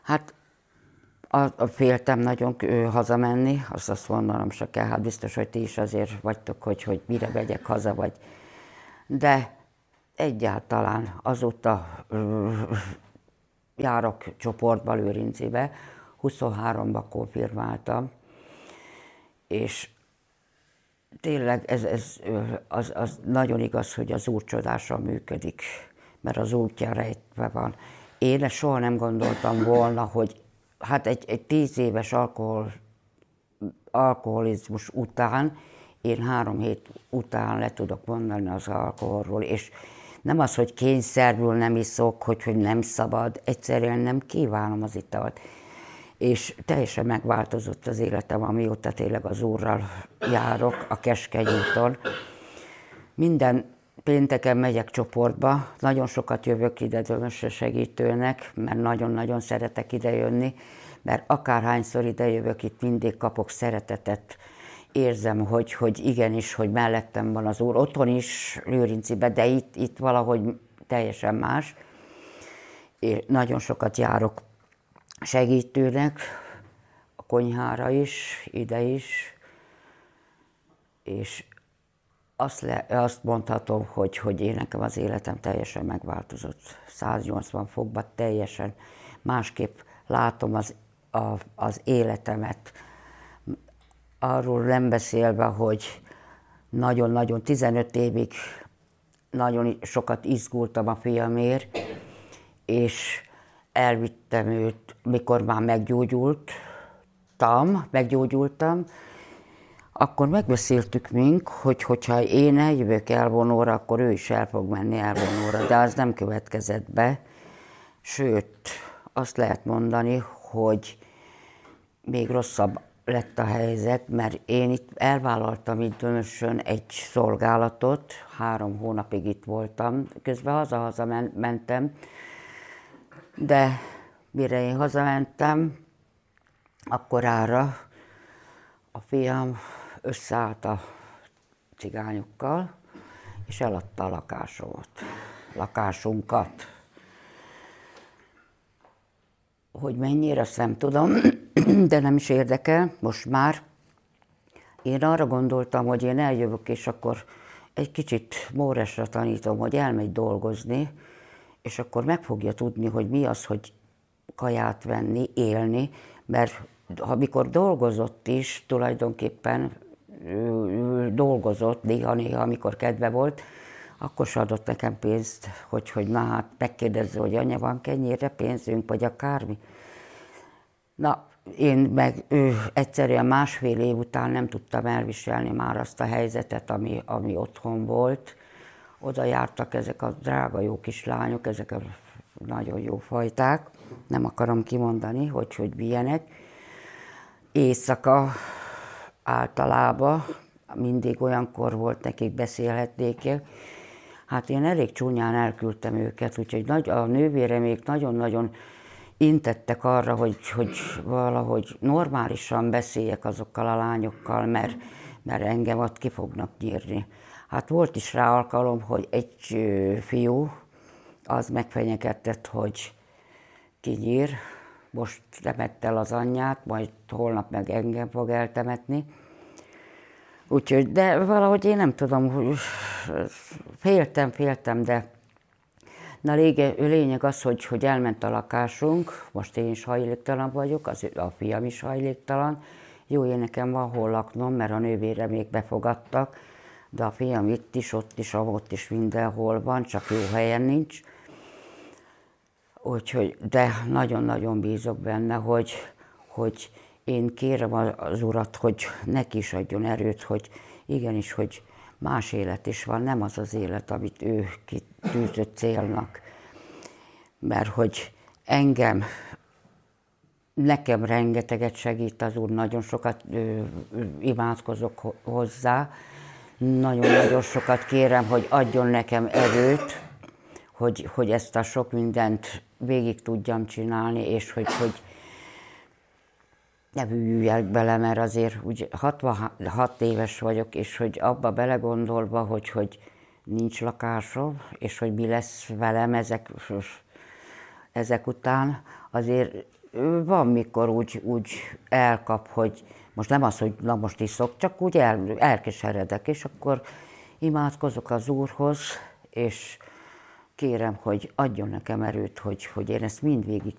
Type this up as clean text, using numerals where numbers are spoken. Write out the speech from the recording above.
Hát féltem nagyon hazamenni, azt mondanom se kell, hát biztos, hogy ti is azért vagytok, hogy mire megyek haza, vagy. De egyáltalán azóta járok csoportba Lőrincibe, 23-ba konfirmáltam, és tényleg az nagyon igaz, hogy az Úr csodásan működik, mert az útja rejtve van. Én soha nem gondoltam volna, hogy hát egy 10 éves alkoholizmus után, én 3 hét után le tudok mondani az alkoholról, és nem az, hogy kényszerből nem iszok, hogy nem szabad, egyszerűen nem kívánom az italt. És teljesen megváltozott az életem, amióta tényleg az Úrral járok a Keskeny úton. Minden pénteken megyek csoportba, nagyon sokat jövök ide Dömösre segítőnek, mert nagyon-nagyon szeretek ide jönni, mert akárhányszor ide jövök, itt mindig kapok szeretetet, érzem, hogy igenis, hogy mellettem van az Úr, otthon is, Lőrinciben, de itt valahogy teljesen más. És nagyon sokat járok segítőnek, a konyhára is, ide is, és azt mondhatom, hogy én nekem az életem teljesen megváltozott. 180 fokban teljesen másképp látom az életemet. Arról nem beszélve, hogy nagyon-nagyon 15 évig nagyon sokat izgultam a fiamért, és elvittem őt, mikor már meggyógyultam, akkor megbeszéltük mink, hogyha én eljövök elvonóra, akkor ő is el fog menni elvonóra, de az nem következett be. Sőt, azt lehet mondani, hogy még rosszabb lett a helyzet, mert én itt elvállaltam itt Dömösön egy szolgálatot, 3 hónapig itt voltam, közben haza mentem, de mire én hazamentem, akkorára a fiam összeállt a cigányokkal, és eladta a lakásunkat. Hogy mennyire, azt nem tudom, de nem is érdekel, most már. Én arra gondoltam, hogy én eljövök, és akkor egy kicsit Móresra tanítom, hogy elmegy dolgozni, és akkor meg fogja tudni, hogy mi az, hogy kaját venni, élni, mert amikor dolgozott is, tulajdonképpen dolgozott néha, amikor kedve volt, akkor se adott nekem pénzt, hogy na hát megkérdezze, hogy anya, van kenyérre pénzünk, vagy akármi. Na, én meg egyszerűen 1,5 év után nem tudtam elviselni már azt a helyzetet, ami otthon volt. Oda jártak ezek a drága jó kislányok, ezek a nagyon jó fajták, nem akarom kimondani, hogy milyenek. Éjszaka általában, mindig olyankor volt nekik beszélhetnék. Hát én elég csúnyán elküldtem őket, úgyhogy a nővéremék nagyon-nagyon intettek arra, hogy valahogy normálisan beszéljek azokkal a lányokkal, mert engem ott ki fognak nyírni. Hát volt is rá alkalom, hogy egy fiú az megfenyegetett, hogy kinyír, most temett el az anyját, majd holnap meg engem fog eltemetni. Úgyhogy, de valahogy én nem tudom, hogy féltem, de na lényeg az, hogy elment a lakásunk, most én is hajléktalan vagyok, a fiam is hajléktalan. Jó, én nekem van hol laknom, mert a nővére még befogadtak, de a fiam itt is, ott is mindenhol van, csak jó helyen nincs. Úgyhogy, de nagyon-nagyon bízok benne, hogy én kérem az Urat, hogy neki is adjon erőt, hogy igenis, hogy más élet is van, nem az az élet, amit ő kitűzött célnak. Mert hogy nekem rengeteget segít az Úr, nagyon sokat imádkozok hozzá, nagyon-nagyon sokat kérem, hogy adjon nekem erőt, hogy ezt a sok mindent végig tudjam csinálni, és hogy ne bűjjek bele, mert azért úgy 66 éves vagyok, és hogy abba belegondolva, hogy nincs lakásom, és hogy mi lesz velem ezek után, azért van, mikor úgy elkap, hogy most nem az, hogy na most iszok, csak úgy elkeseredek, és akkor imádkozok az Úrhoz, és kérem, hogy adjon nekem erőt, hogy én ezt mindvégig